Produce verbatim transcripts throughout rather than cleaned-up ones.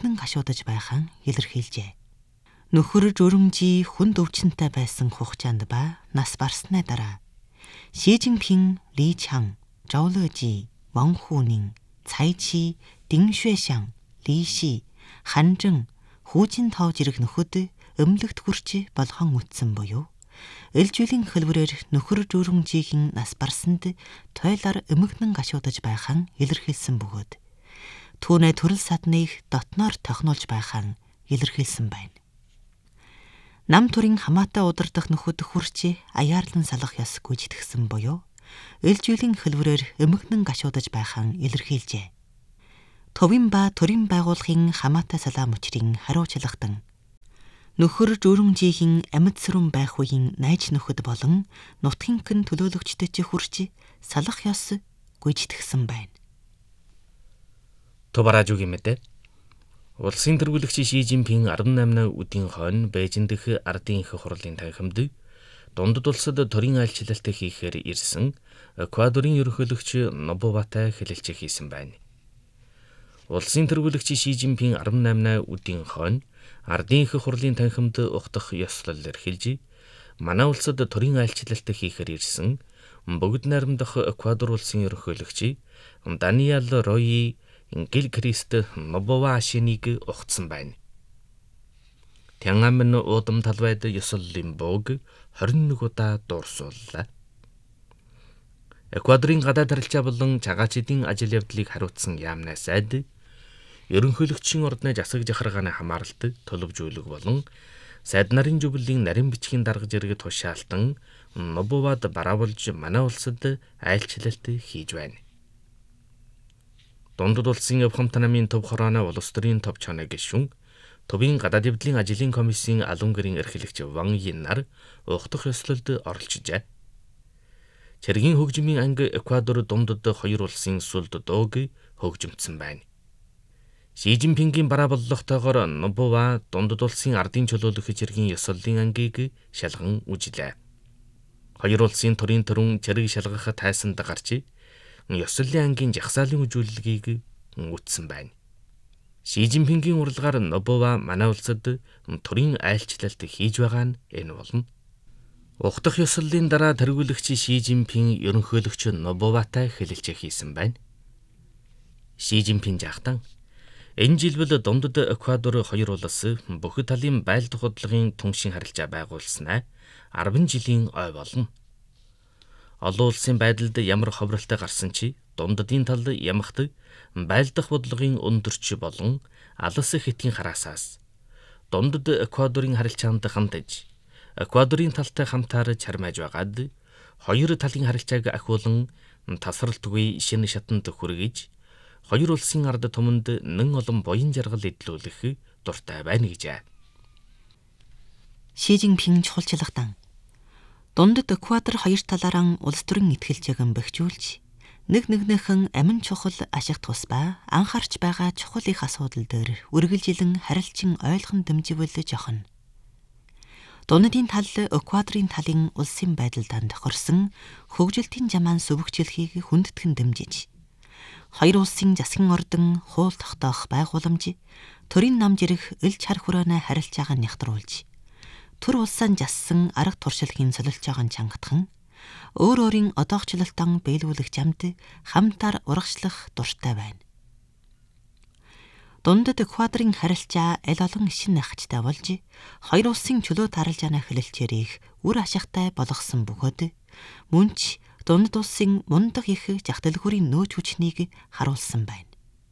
өмгнөн гашуудаж байхаа илэрхийлжээ. Нөхөр журмжи хүнд өвчнөтэй байсан хугацаанд ба нас барсны дараа Ши Жинпин, Ли Чан, Зhao Lежи, Ван Хунин, Цай Чи, Дин Шуэшан, Ли Ши, Хан Зэн, Ху Жинтао зэрэг нөхөд өмлөгт хүрч болгон үтсэн буюу ээлжүүлийн хөлбөрөөр нөхөр журмжигийн нас барсанд тойлоор өмгнөн гашуудаж байхаа илэрхийлсэн бөгөөд түүнээ төрөл садныг дотноор тохинуулж байхаа илэрхийлсэн байна. Нам төрийн хамаатай удирдах нөхөд хүрч аяарлан салах ёс гүйцэтгсэн буюу ээлжүүлийн хөлбөрөөр өмгнөн гашуудаж байхаа илэрхийлжээ. Товын ба төрийн байгууллагын хамаатай салаа мөчрийн хариуцлагатан нөхөр журмжигийн амьд сүрэн байх үеийн найз нөхөд болон нутгийнхын төлөөлөгчдөд ч хүрч салах ёс гүйцэтгсэн байна. Товаражуугийн мэдээ. Улсын тэргүүлэгч Ши Жинпин арван наймны үдийн хойно Бээжин дэх ардын их хурлын танхимд дундад улсад төрийн айлчлалт хийхээр ирсэн Эквадорын ерөнхийлөгч Нобоватай хэлэлцээ хийсэн байна. Улсын тэргүүлэгч Ши Жинпин арван наймны үдийн хойно ардын их хурлын танхимд ухтах ёслол эрхэлж манай улсад төрийн айлчлалт хийхээр ирсэн бүгд найрамдах Эквадор улсын ерөнхийлөгч Даниэл Рой Гил Крист Нобова шинийг ухтсан байна. Тянгаамын уудам талбайд ёслолын бууг хорин нэг удаа дуурсууллаа. Эквадорын гадаад харилцаа болон цагаачдын ажил явдлыг хариуцсан яамнаа сайд ерөнхийлөгчийн ордны засаг жахаргааны хамааралд төлөвжүүлэг болон сайд нарын зөвлөлийн нарийн бичгийн дарга зэрэг тушаалтан Нобовад бараавалж манай улсад айлчлалт хийж байна. Дундад улсын Явхамт намын төв хорооны улс төрийн төв чоног гишүүн төвийн гадаад явдлын ажлын комиссийн алуун гэрийн эрхлэгч Ван Yin нар ухтах ёслолд оролцжээ. Цэргийн хөгжмийн анги Эквадор дундад хоёр улсын сүлд дууг хөгжимдсөн байна. Ши Жинпингийн бараа боллоготойгоор Нобова дундад улсын ардын чөлөөлөх цэргийн ёслолын ангийг шалган үжилээ. Хоёр улсын төрийн төрөн цэрэг шалгах тайсанд гарч ёслолын ангийн жагсаалын үзүүлэлгийг үтсэн байна. Ши Жинпингийн уралгаар Нобова манай улсад төрийн айлчлалт хийж байгаа нь энэ болно. Ухтах ёслолын дараа тэргүүлэгч Ши Жинпин ерөнхийлөгч Нобоватай хэлэлцээ хийсэн байна. Ши Жинпин жахтан энэ жилбэл дундад Эквадор хоёр улс бүх талын байлдах худлагын түншин харилцаа байгуулснаа арван жилийн ой болно. Олон улсын байдалд ямар ховролтой гарсан чи дундадын талд ямагт байлдах бодлогын өндөрч болон алс хэтгийн хараасаас дундад Эквадорын харилцаанд хандаж Эквадорын талтай хамтаар чармааж байгаад хоёр талын харилцааг ахиулан тасралтгүй шинэ шатанд хүргэж хоёр улсын ард түмэнд нэн олон буян жаргал эдлүүлэх дуртай байна гэжээ. Ши Жинпин чухалчлагтан дундад Эквадор хоёр талаараа улс төрийн итгэлжээг бэхжүүлж нэг нэгнийхэн амин чухал ашиг тус ба анхаарч байгаа чухал их асуудал дээр үргэлжилэн харилцан ойлгон дэмживэл жохно. Дундадын тал Эквадорын талын улсын байдалд тохирсон хөгжилтийн жамаан сүвгчлэхийг хүндэтгэн дэмжиж хоёр улсын засгийн ордон хуул тогтоох байгууламж төрийн нам жирэх ил чар хүрээний харилцааг нягтруулж төр улсaan жассан арга туршлагын солилцоогоо чангатхан өөр өөрийн одоогчлолтон биелүүлэх замд хамтаар урагшлах дуртай байна. Дундад Эквадорын харилцаа аль олон шин нахчтай болж хоёр улсын чөлөө таралжааны хэлэлцээрийг үр ашигтай болгосон бөгөөд мөнч дундад улсын мундаг их жагтэлгүүрийн нөөц хүчнийг харуулсан байна.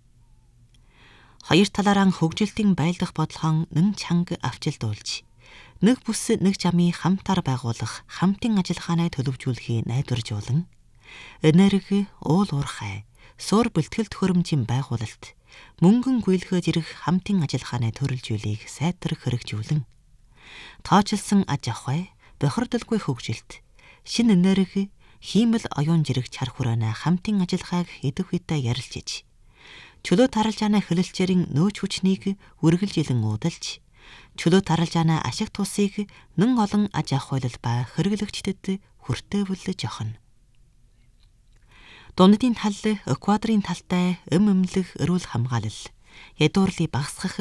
Хоёр талаараа хөгжилтийн байлдах бодлогоо нэн чанга авчилдуулж нэг бүс нэг жамын хамтаар байгуулах хамтын ажиллагааны төлөвжүүлэхийг найдваржуулан энерги, уул уурхай, суур бэлтгэл төхөөрөмжийн байгуулалт, мөнгөн гүйлгэж ирэх хамтын ажиллагааны төрөлжүүлийг сайтар хэрэгжүүлэн тооцолсон аж ахуй, бохирдолгүй хөгжилт, шинэ энерги, хиймэл оюун жирэх чар хүрээний хамтын ажиллагааг идэвхтэй ярилцж чөлөө таралжааны хэлэлцээрийн нөөц хүчнийг үргэлжилэн уудалж чөлөө таралжааны ашиг тусыг нэн олон аж ахуйлал ба хэрэглэгчдэд хүртээвэл жохно. Дундадын тал Эквадорын талтай эм эмнэлэг эрүүл хамгаалал, ядуурлыг багасгах